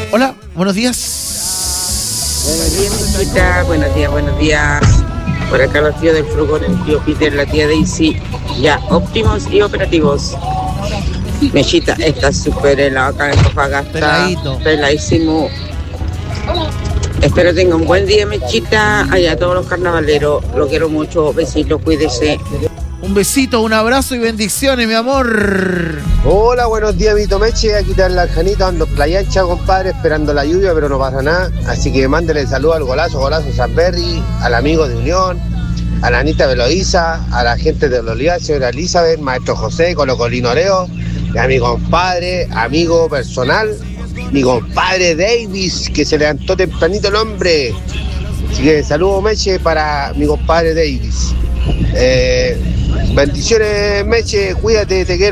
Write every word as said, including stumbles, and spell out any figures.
Hola, buenos días. Buenos días, Mechita. Buenos días, buenos días. Por acá los tíos del Frugón, el tío Peter, la tía Daisy, ya óptimos y operativos. Mechita está súper helado acá en Antofagasta. Peladito. Peladísimo. Espero tenga un buen día, Mechita. Allá a todos los carnavaleros. Lo quiero mucho. Besitos, cuídese. Un besito, un abrazo y bendiciones, mi amor. Hola, buenos días, Vito Meche. Aquí está la Janita dando playa ancha, compadre, esperando la lluvia, pero no pasa nada. Así que mándele saludos al golazo, golazo Sanberry, al amigo de Unión, a la Anita Veloiza, a la gente de Oliva, señora Elizabeth, maestro José, Colocolino Leo, y a mi compadre, amigo personal, mi compadre Davis, que se levantó tempranito el hombre. Así que saludos, Meche, para mi compadre Davis. Eh, bendiciones, Meche, cuídate, te quiero.